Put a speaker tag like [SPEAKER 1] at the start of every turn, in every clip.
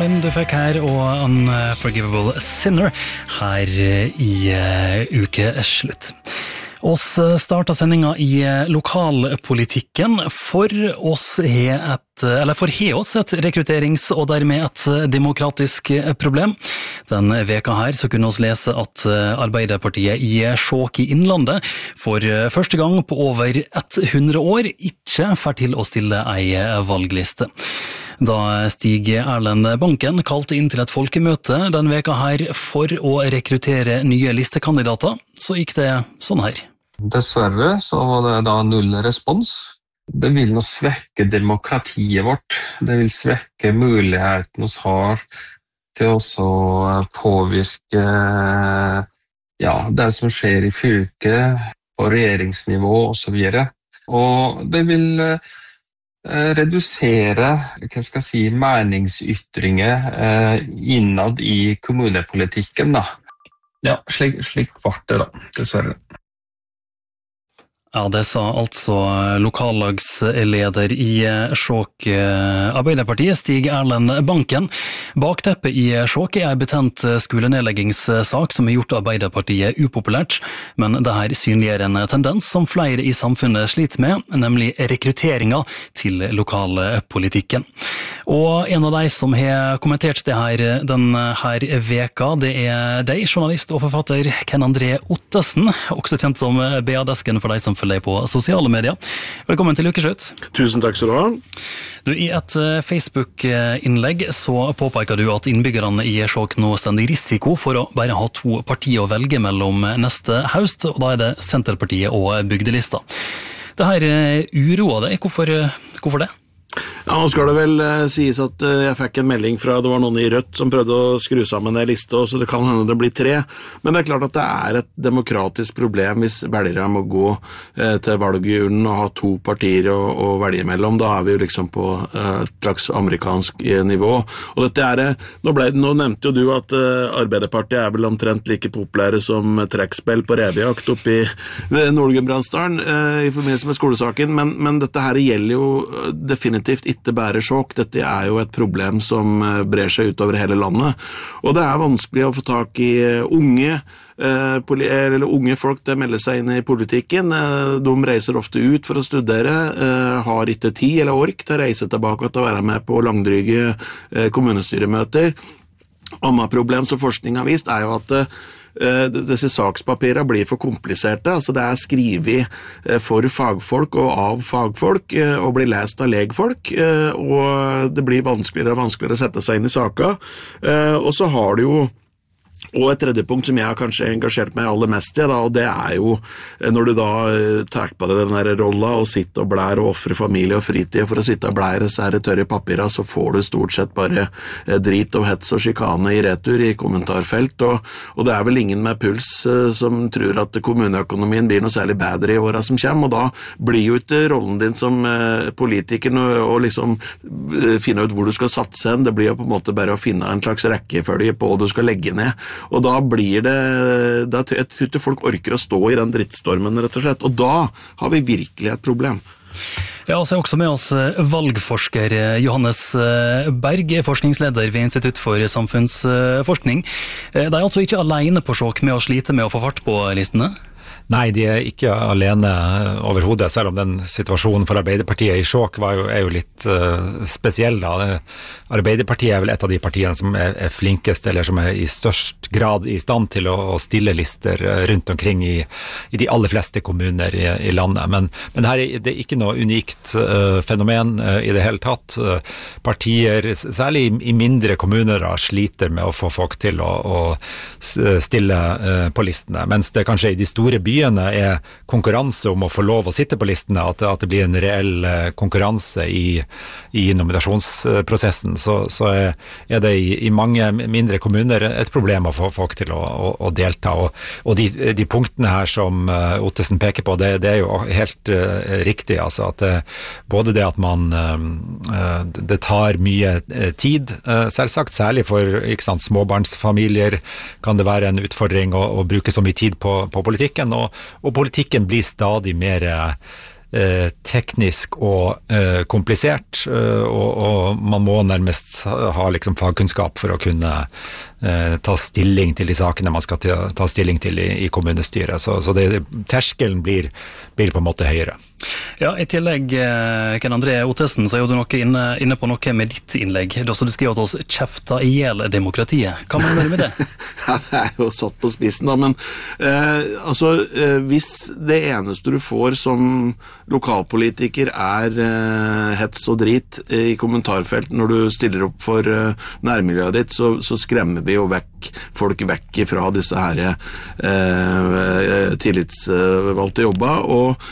[SPEAKER 1] Malin du fikk her, og Unforgivable Sinner her i ukeslutt. Oss starta sendinga i lokalpolitikken. For oss har oss et rekrutterings- og dermed et demokratisk problem. Den veka her så kunne oss lese at Arbeiderpartiet i Skjåk i Innlandet for første gang på over 100 år ikke får til å stille ei valgliste. Da Stig Erlend Banken kalte inn til et folkemøte den veka her for å rekruttere nye listekandidater, så gikk det sånn her.
[SPEAKER 2] Dessverre så var det da null respons. Det vil nå svekke demokratiet vårt. Det vil svekke muligheten vi har til å påvirke det som skjer i fylket, på regjeringsnivå og så videre. Og det vil redusere, meningsytringer innad i kommunepolitikken da. Ja, slik var det da, dessverre.
[SPEAKER 1] Ja, det sa altså lokallagsleder i Skjåk Arbeiderpartiet, Stig Erlend Banken. Bakteppet i Skjåk er en betent skolenedleggingssak som har gjort Arbeiderpartiet upopulært, men det her synliggjør en tendens som flere i samfunnet sliter med, nemlig rekrutteringa til lokalpolitikken. Og en av de som har kommentert det her denne veka, det er deg, journalist og forfatter Ken André Ottesen, også kjent som BA-desken for deg som følger på sosiale medier. Velkommen til ukeslutt.
[SPEAKER 3] Tusen takk skal du ha.
[SPEAKER 1] Du, i et Facebook-innlegg så påpeker du at innbyggerne i Skjåk nå stender i risiko for å bare ha 2 partier å velge mellom neste høst, og da er det Senterpartiet og Bygdelista. Det her uroer deg. Hvorfor det?
[SPEAKER 3] Ja, nå skal det vel sies at jeg fikk en melding fra, det var noen i Rødt som prøvde å skru sammen en liste, så det kan hende det blir 3. Men det er klart at det er et demokratisk problem hvis velgere må gå til valgurnen og ha 2 partier å velge mellom. Da er vi jo liksom på et slags amerikansk nivå. Og dette nå nevnte jo du at Arbeiderpartiet er vel omtrent like populære som trekkspill på revejakt oppe i Nord-Gudbrandsdalen i forbindelse med skolesaken, men dette her gjelder jo definitivt ikke bare Skjåk. Dette er jo et problem som brer seg utover hele landet. Og det er vanskelig å få tak i unge folk til å melde seg inn i politikken. De reiser ofte ut for å studere, har ikke tid eller ork til å reise tilbake og til å være med på langdryge kommunestyremøter. Annet problem som forskning har vist er jo at disse sakspapirene blir for kompliserte, altså det er skrevet for fagfolk og av fagfolk og blir lest av legfolk, og det blir vanskeligere og vanskeligere å sette seg inn i saker. Og så har du jo og et tredje punkt som jeg har kanskje engasjert meg aller mest i, og det er jo når du da tar på deg den der rolla og sitter og blær og offrer familie og fritid for å sitte og blære så er det tørre papirer, så får du stort sett bare drit og hets og skikane i retur i kommentarfelt, og det er vel ingen med puls som tror at kommuneøkonomien blir noe særlig bedre i årene som kommer, og da blir jo ikke rollen din som politiker å liksom finne ut hvor du skal satse hen, det blir jo på en måte bare å finne en slags rekkefølge på hva du skal legge ned. Og da blir det, jeg tror ikke folk orker å stå i den drittstormen rett og slett, og da har vi virkelig et problem.
[SPEAKER 1] Ja, så er også med oss valgforsker Johannes Berg, forskningsleder ved Institutt for samfunnsforskning. De er altså ikke alene på Skjåk med å slite med å få fart på listene?
[SPEAKER 4] Nei, de er ikke alene overhodet, selv om den situasjonen for Arbeiderpartiet i Skjåk er jo litt spesiell da. Arbeiderpartiet er vel et av de partiene som er flinkest, eller som er i størst grad i stand til å stille lister rundt omkring i de aller fleste kommuner i landet. Men her det er ikke noe unikt fenomen i det hele tatt. Partier, særlig i mindre kommuner, sliter med å få folk til å stille på listene, mens det kanskje i de store byene er konkurranse om å få lov å sitte på listene, at det blir en reell konkurranse i nominasjonsprosessen, så er det i mange mindre kommuner et problem å få folk til å delta, og de punktene her som Ottesen peker på, det er jo helt riktig, altså at både det at det tar mye tid, selvsagt, særlig for småbarnsfamilier kan det være en utfordring å bruke så mye tid på politikken, og politikken blir stadig mer teknisk og komplisert, og man må nærmest ha liksom fagkunnskap for å kunne ta stilling til de sakene man skal ta stilling til i kommunestyret. Så terskelen blir på en måte høyere.
[SPEAKER 1] Ja, i tillegg, Ken André Ottesen, så er jo du inne på noe med ditt innlegg. Du skriver at oss kjefter ihjel demokratiet. Hva mener du med det?
[SPEAKER 3] Ja, det er jo satt på spissen da, men hvis det eneste du får som lokalpolitiker hets og drit i kommentarfelt når du stiller opp for nærmiljøet ditt, så skremmer vi jo folk vekk fra disse her tillitsvalgte jobba, og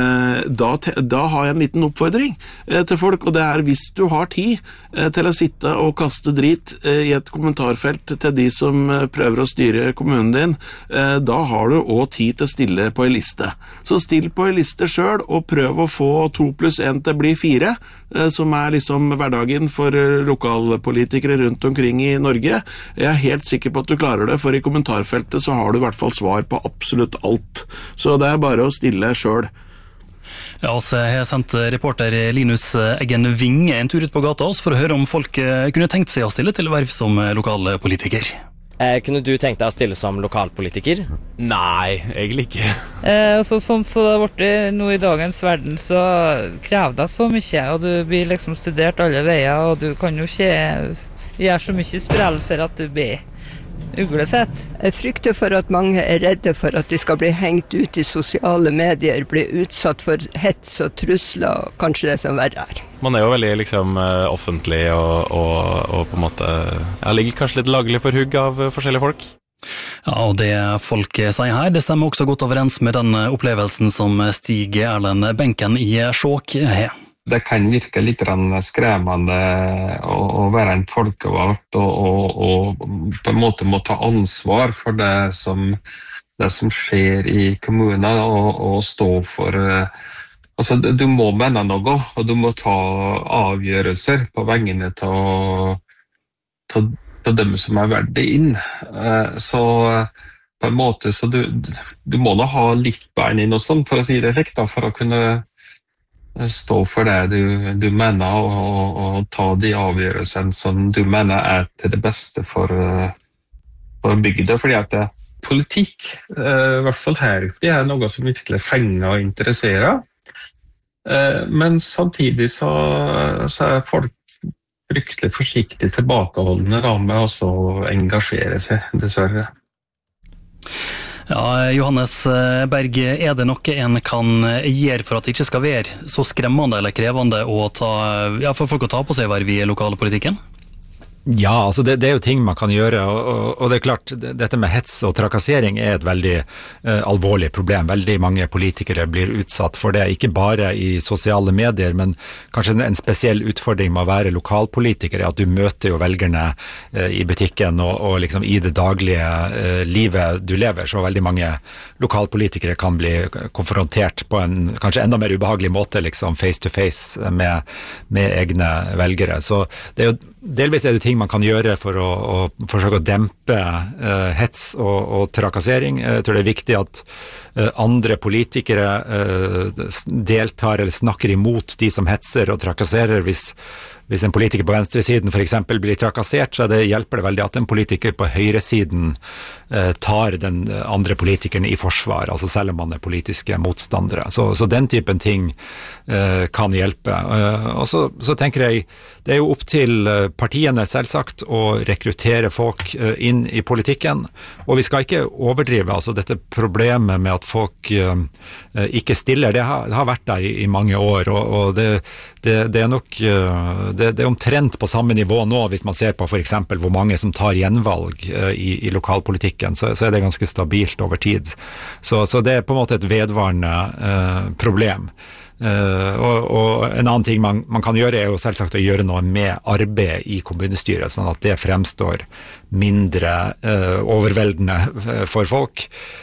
[SPEAKER 3] da har jeg en liten oppfordring til folk, og det hvis du har tid til å sitte og kaste drit i et kommentarfelt til de som prøver å styre kommunen din, da har du også tid til å stille på en liste. Så still på en liste selv, og prøv å få 2 + 1 til å bli 4, som liksom hverdagen for lokalpolitikere rundt omkring i Norge. Jeg er helt sikker på at du klarer det, for i kommentarfeltet så har du i hvert fall svar på absolutt alt. Så det bare å stille selv.
[SPEAKER 1] Ja, så jeg har sendt reporter Linus Eggen Vinge en tur ut på gata for å høre om folk kunne tenkt seg å stille til verv som lokalpolitiker.
[SPEAKER 5] Kunne du tenkt deg å stille som lokalpolitiker?
[SPEAKER 6] Nei, egentlig ikke.
[SPEAKER 7] Sånn så det har vært nå i dagens verden, så krever det så mye, og du blir liksom studert alle veier, og du kan jo ikke gjøre så mye sprell for at du blir uglesett.
[SPEAKER 8] Jeg frykter for at mange redde for at de skal bli hengt ut i sosiale medier, bli utsatt for hets og trusler, og kanskje det som verre
[SPEAKER 6] Man jo veldig liksom offentlig og på en måte ligger kanskje litt laglig for hugg av forskjellige folk.
[SPEAKER 1] Ja, og det folk sier her, det stemmer også godt overens med den opplevelsen som Stig Erlend Benken i Skjåk har.
[SPEAKER 2] Det kan virke litt skremmende å være en folkevalgt og på en måte må ta ansvar for det som skjer i kommunen og stå for altså, du må mene noe, og du må ta avgjørelser på vegne til dem som verdt det inn. Så på en måte, så du må da ha litt bein inn og sånn, for å si det slik, for å kunne stå for det du mener og ta de avgjørelsene som du mener til det beste for bygda, fordi at politikk, i hvert fall her, det noe som virkelig fenger og interesserer, men samtidig så folk fryktelig forsiktig tilbakeholdende med å engasjere seg, dessverre.
[SPEAKER 1] Ja, Johannes Berg, det noe en kan gjøre for at det ikke skal være så skremmende eller krevende for folk å ta på seg verv i lokalpolitikken?
[SPEAKER 4] Ja, altså det jo ting man kan gjøre, og det klart, dette med hets og trakassering et veldig alvorlig problem. Veldig mange politikere blir utsatt for det, ikke bare i sosiale medier, men kanskje en spesiell utfordring med å være lokalpolitiker, at du møter jo velgerne i butikken og liksom i det daglige livet du lever, så veldig mange lokalpolitikere kan bli konfrontert på en kanskje enda mer ubehagelig måte, liksom face to face med egne velgere. Så det jo delvis det ting man kan gjøre for å forsøke å dempe hets og trakassering. Jeg tror det viktig at andre politikere deltar eller snakker imot de som hetser og trakasserer. Hvis en politiker på venstresiden for eksempel blir trakassert, så hjelper det veldig at en politiker på høyresiden tar den andre politikeren i forsvar, altså selv om man politiske motstandere. Så den typen ting kan hjelpe. Og så tenker jeg, det jo opp til partiene selvsagt å rekruttere folk inn i politikken, og vi skal ikke overdrive, altså dette problemet med at folk ikke stiller, det har vært der i mange år, og det nok det omtrent på samme nivå nå, hvis man ser på for eksempel hvor mange som tar gjenvalg i lokalpolitikken, så det ganske stabilt over tid. Så det på en måte et vedvarende problem. Og en annen ting man kan gjøre jo selvsagt å gjøre noe med arbeid i kommunestyret, sånn at det fremstår mindre overveldende for folk.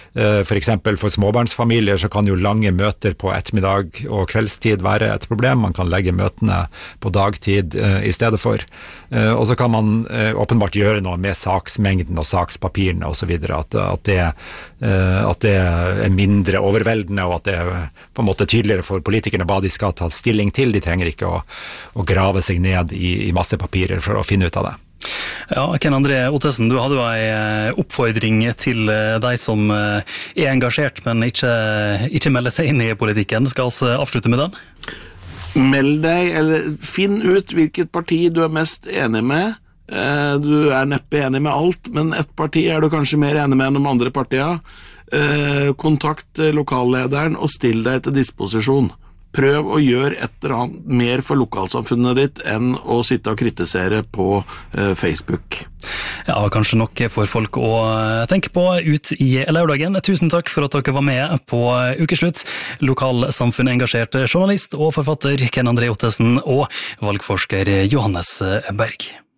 [SPEAKER 4] For eksempel for småbarnsfamilier så kan jo lange møter på ettermiddag og kveldstid være et problem. Man kan legge møtene på dagtid i stedet for. Og så kan man åpenbart gjøre noe med saksmengden og sakspapirene og så videre, at det er mindre overveldende, og at det er på en måte tydeligere for politikerne hva de skal ta stilling til. De trenger ikke å grave seg ned i masse papirer for å finne ut av det.
[SPEAKER 1] Ja, Ken André Ottesen, du hadde jo en oppfordring til deg som er engasjert, men ikke melder seg inn i politikken. Skal vi avslutte med den?
[SPEAKER 3] Meld deg, eller finn ut hvilket parti du er mest enig med. Du er neppe enig med alt, men ett parti er du kanskje mer enig med enn de andre partiene. Kontakt lokallederen og still deg til disposisjon. Prøv å gjøre et eller annet mer for lokalsamfunnet ditt enn å sitte og kritisere på Facebook.
[SPEAKER 1] Ja, kanskje nok for folk å tenke på ut i lørdagen. Tusen takk for at dere var med på Ukeslutt. Lokalsamfunn-engasjert journalist og forfatter Ken André Ottesen og valgforsker Johannes Berg.